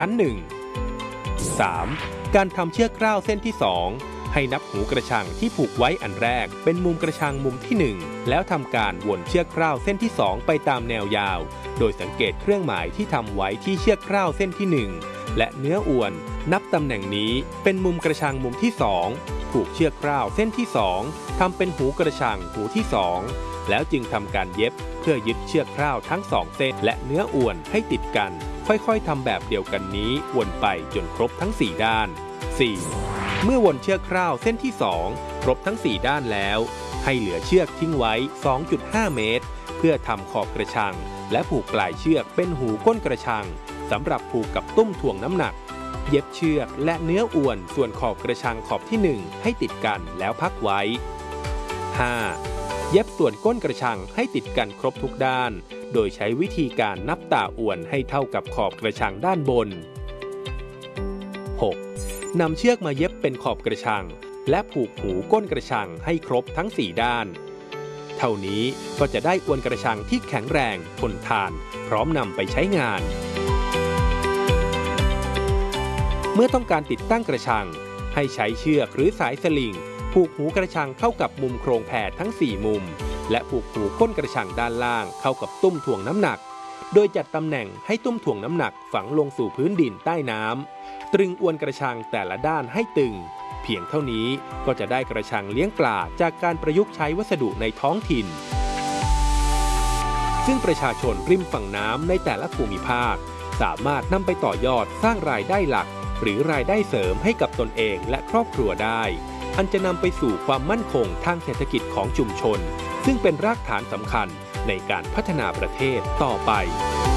ชั้น 1 3. การทำเชือกกล้าวเส้นที่ 2ให้นับหูกระชังที่ผูกไว้อันแรกเป็นมุมกระชังมุมที่ 1แล้วทำการวนเชือกกล้าวเส้นที่ 2ไปตามแนวยาวโดยสังเกตเครื่องหมายที่ทำไว้ที่เชือกกล้าวเส้นที่ 1และเนื้ออวนนับตำแหน่งนี้เป็นมุมกระชังมุมที่ 2ผูกเชือกกล้าวเส้นที่ 2ทำเป็นหูกระชังหูที่ 2แล้วจึงทำการเย็บเพื่อยึดเชือกกล้าวทั้ง2เส้นและเนื้ออวนให้ติดกันค่อยๆทำแบบเดียวกันนี้วนไปจนครบทั้ง4ด้าน 4. เมื่อวนเชือกกล้าวเส้นที่2ครบทั้ง4ด้านแล้วให้เหลือเชือกทิ้งไว้ 2.5 เมตรเพื่อทำขอบกระชังและผูกปลายเชือกเป็นหูก้นกระชังสำหรับผูกกับตุ้มถ่วงน้ำหนักเย็บเชือกและเนื้ออวนส่วนขอบกระชังขอบที่ 1ให้ติดกันแล้วพักไว้ 5. เย็บส่วนก้นกระชังให้ติดกันครบทุกด้านโดยใช้วิธีการนับตาอวนให้เท่ากับขอบกระชังด้านบน 6. นำเชือกมาเย็บเป็นขอบกระชังและผูกหูก้นกระชังให้ครบทั้ง4ด้านเท่านี้ก็จะได้อวนกระชังที่แข็งแรงทนทานพร้อมนำไปใช้งานเมื่อต้องการติดตั้งกระชังให้ใช้เชือกหรือสายสลิงผูกหูกระชังเข้ากับมุมโครงแผ่ทั้ง4มุมและผูกหูก้นกระชังด้านล่างเข้ากับตุ้มถ่วงน้ำหนักโดยจัดตำแหน่งให้ตุ้มถ่วงน้ำหนักฝังลงสู่พื้นดินใต้น้ำตรึงอวนกระชังแต่ละด้านให้ตึงเพียงเท่านี้ก็จะได้กระชังเลี้ยงปลาจากการประยุกต์ใช้วัสดุในท้องถิ่นซึ่งประชาชนริมฝั่งน้ำในแต่ละภูมิภาคสามารถนำไปต่อยอดสร้างรายได้หลักหรือรายได้เสริมให้กับตนเองและครอบครัวได้อันจะนำไปสู่ความมั่นคงทางเศรษฐกิจของชุมชนซึ่งเป็นรากฐานสำคัญในการพัฒนาประเทศต่อไป